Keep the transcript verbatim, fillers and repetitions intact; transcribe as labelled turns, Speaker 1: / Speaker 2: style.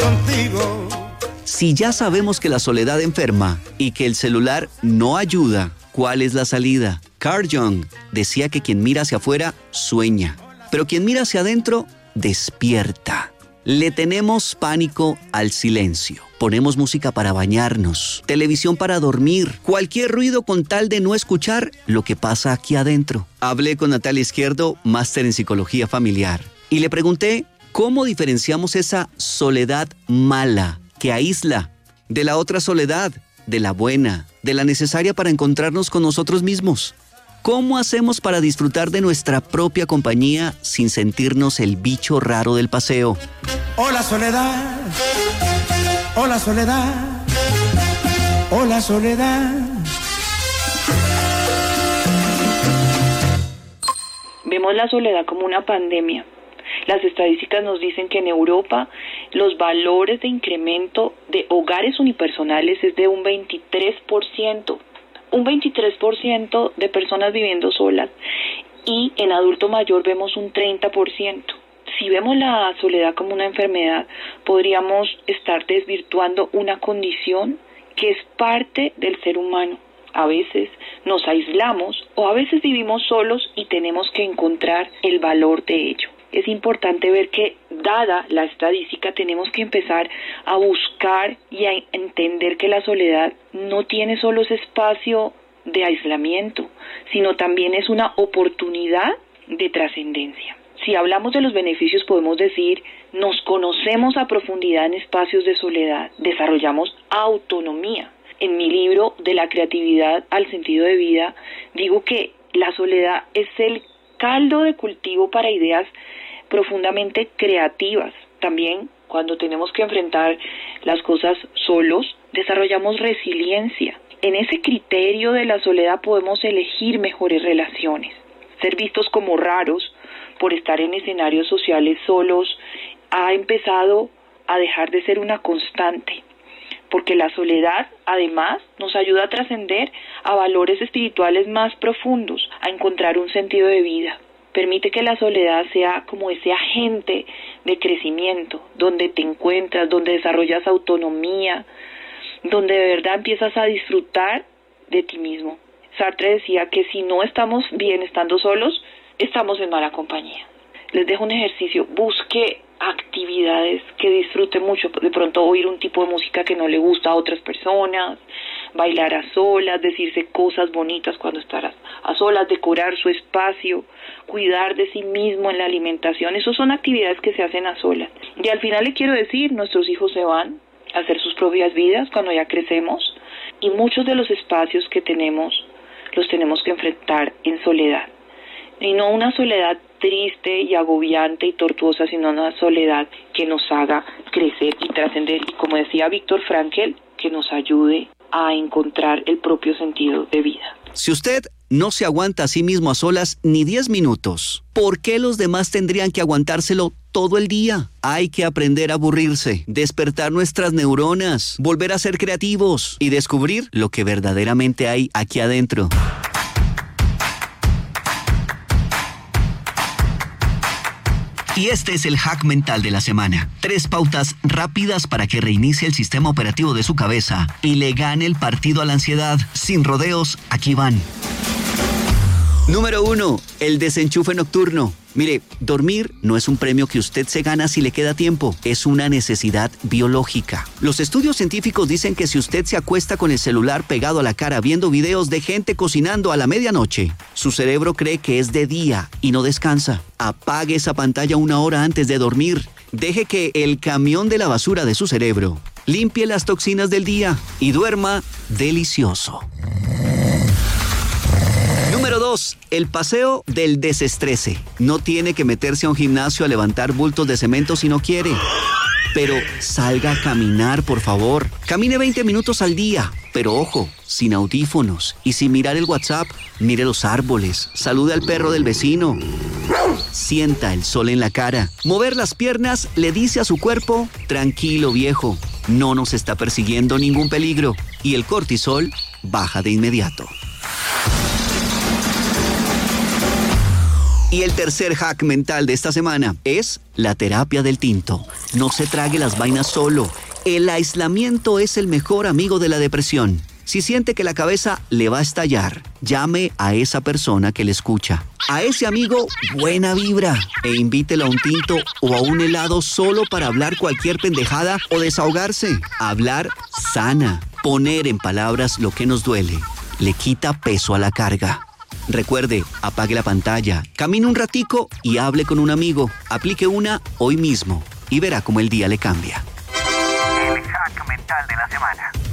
Speaker 1: contigo.
Speaker 2: Si ya sabemos que la soledad enferma y que el celular no ayuda, ¿cuál es la salida? Carl Jung decía que quien mira hacia afuera sueña, pero quien mira hacia adentro despierta. Le tenemos pánico al silencio. Ponemos música para bañarnos, televisión para dormir, cualquier ruido con tal de no escuchar lo que pasa aquí adentro. Hablé con Natalia Izquierdo, máster en psicología familiar, y le pregunté cómo diferenciamos esa soledad mala que aísla de la otra soledad, de la buena, de la necesaria para encontrarnos con nosotros mismos. ¿Cómo hacemos para disfrutar de nuestra propia compañía sin sentirnos el bicho raro del paseo?
Speaker 1: Hola soledad, hola soledad, hola soledad.
Speaker 3: Vemos la soledad como una pandemia. Las estadísticas nos dicen que en Europa los valores de incremento de hogares unipersonales es de un veintitrés por ciento. Un veintitrés por ciento de personas viviendo solas, y en adulto mayor vemos un treinta por ciento. Si vemos la soledad como una enfermedad, podríamos estar desvirtuando una condición que es parte del ser humano. A veces nos aislamos o a veces vivimos solos y tenemos que encontrar el valor de ello. Es importante ver que, dada la estadística, tenemos que empezar a buscar y a entender que la soledad no tiene solo ese espacio de aislamiento, sino también es una oportunidad de trascendencia. Si hablamos de los beneficios, podemos decir, nos conocemos a profundidad en espacios de soledad, desarrollamos autonomía. En mi libro, De la creatividad al sentido de vida, digo que la soledad es el caldo de cultivo para ideas profundamente creativas. También, cuando tenemos que enfrentar las cosas solos, desarrollamos resiliencia. En ese criterio de la soledad podemos elegir mejores relaciones. Ser vistos como raros por estar en escenarios sociales solos ha empezado a dejar de ser una constante, porque la soledad, además, nos ayuda a trascender a valores espirituales más profundos, a encontrar un sentido de vida. Permite que la soledad sea como ese agente de crecimiento, donde te encuentras, donde desarrollas autonomía, donde de verdad empiezas a disfrutar de ti mismo. Sartre decía que si no estamos bien estando solos, estamos en mala compañía. Les dejo un ejercicio, busque actividades que disfrute mucho, de pronto oír un tipo de música que no le gusta a otras personas, bailar a solas, decirse cosas bonitas cuando estarás a solas, decorar su espacio, cuidar de sí mismo en la alimentación. Esas son actividades que se hacen a solas. Y al final le quiero decir, nuestros hijos se van a hacer sus propias vidas cuando ya crecemos, y muchos de los espacios que tenemos los tenemos que enfrentar en soledad. Y no una soledad triste y agobiante y tortuosa, sino una soledad que nos haga crecer y trascender. Y como decía Víctor Frankl, que nos ayude a encontrar el propio sentido de vida.
Speaker 2: Si usted no se aguanta a sí mismo a solas ni diez minutos, ¿por qué los demás tendrían que aguantárselo todo el día? Hay que aprender a aburrirse, despertar nuestras neuronas, volver a ser creativos y descubrir lo que verdaderamente hay aquí adentro. Y este es el hack mental de la semana. Tres pautas rápidas para que reinicie el sistema operativo de su cabeza y le gane el partido a la ansiedad. Sin rodeos, aquí van. Número uno, el desenchufe nocturno. Mire, dormir no es un premio que usted se gana si le queda tiempo, es una necesidad biológica. Los estudios científicos dicen que si usted se acuesta con el celular pegado a la cara viendo videos de gente cocinando a la medianoche, su cerebro cree que es de día y no descansa. Apague esa pantalla una hora antes de dormir. Deje que el camión de la basura de su cerebro limpie las toxinas del día y duerma delicioso. Número dos, el paseo del desestrese. No tiene que meterse a un gimnasio a levantar bultos de cemento si no quiere. Pero salga a caminar, por favor. Camine veinte minutos al día. Pero ojo, sin audífonos y sin mirar el WhatsApp. Mire los árboles, salude al perro del vecino. Sienta el sol en la cara. Mover las piernas le dice a su cuerpo, tranquilo viejo, no nos está persiguiendo ningún peligro. Y el cortisol baja de inmediato. Y el tercer hack mental de esta semana es la terapia del tinto. No se trague las vainas solo. El aislamiento es el mejor amigo de la depresión. Si siente que la cabeza le va a estallar, llame a esa persona que le escucha. A ese amigo, buena vibra. E invítelo a un tinto o a un helado solo para hablar cualquier pendejada o desahogarse. Hablar sana. Poner en palabras lo que nos duele. Le quita peso a la carga. Recuerde, apague la pantalla, camine un ratico y hable con un amigo. Aplique una hoy mismo y verá cómo el día le cambia.
Speaker 4: El hack mental de la semana.